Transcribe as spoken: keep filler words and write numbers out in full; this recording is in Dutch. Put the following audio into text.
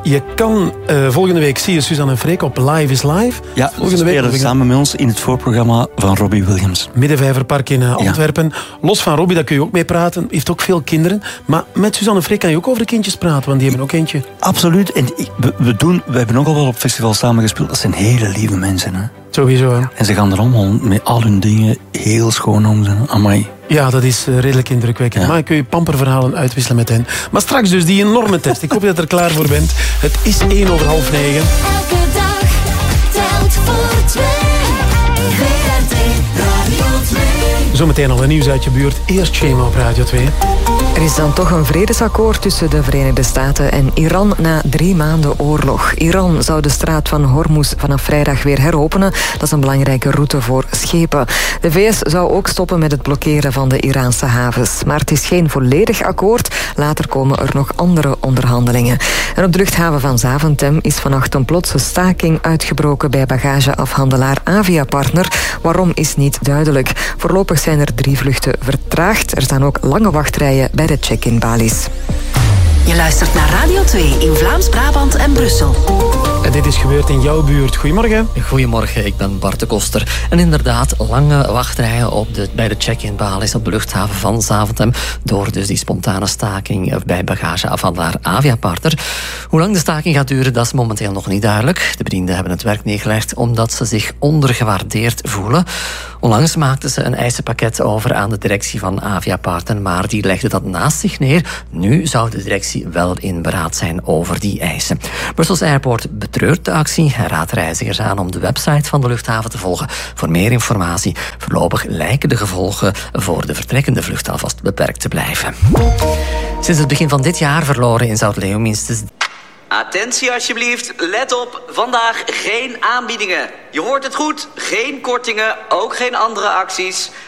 je kan uh, volgende week zie je Suzanne en Freek op Live is Live. Ja, volgende ze week spelen samen met ons in het voorprogramma van Robbie Williams. Middenvijverpark in uh, Antwerpen. Ja. Los van Robbie, daar kun je ook mee praten. Heeft ook veel kinderen. Maar met Suzanne en Freek kan je ook over kindjes praten, want die hebben ook eentje. Absoluut. En we, we, doen, we hebben ook al wel op festivals samen gespeeld. Dat zijn hele lieve mensen, hè. Sowieso, hè. En ze gaan er allemaal met al hun dingen heel schoon om zijn. Amai. Ja, dat is uh, redelijk indrukwekkend. Ja. Maar kun je pamperverhalen uitwisselen met hen. Maar straks dus die enorme test. Ik hoop dat je er klaar voor bent. Het is één over half negen. Elke dag telt voor twee. V R T Radio twee. Zometeen al een nieuws uit je buurt. Eerst Shema op Radio twee. Er is dan toch een vredesakkoord tussen de Verenigde Staten en Iran na drie maanden oorlog. Iran zou de straat van Hormuz vanaf vrijdag weer heropenen. Dat is een belangrijke route voor schepen. De V S zou ook stoppen met het blokkeren van de Iraanse havens. Maar het is geen volledig akkoord. Later komen er nog andere onderhandelingen. En op de luchthaven van Zaventem is vannacht een plotse staking uitgebroken bij bagageafhandelaar Aviapartner. Waarom is niet duidelijk. Voorlopig zijn er drie vluchten vertraagd. Er staan ook lange wachtrijen bij de check-in balies. Je luistert naar Radio twee in Vlaams-Brabant en Brussel. En dit is gebeurd in jouw buurt. Goedemorgen. Goedemorgen, ik ben Bart de Koster. En inderdaad, lange wachtrijen op de, bij de check-in balies op de luchthaven van Zaventem. Door dus die spontane staking bij bagageafhandelaar Aviapartner. Hoe lang de staking gaat duren, dat is momenteel nog niet duidelijk. De bedienden hebben het werk neergelegd omdat ze zich ondergewaardeerd voelen. Onlangs maakten ze een eisenpakket over aan de directie van Aviapartner, maar die legde dat naast zich neer. Nu zou de directie wel in beraad zijn over die eisen. Brussels Airport betreurt de actie en raadt reizigers aan om de website van de luchthaven te volgen voor meer informatie. Voorlopig lijken de gevolgen voor de vertrekkende vlucht alvast beperkt te blijven. Sinds het begin van dit jaar verloren in Zout-Leeuw minstens... Attentie alsjeblieft, let op, vandaag geen aanbiedingen. Je hoort het goed, geen kortingen, ook geen andere acties.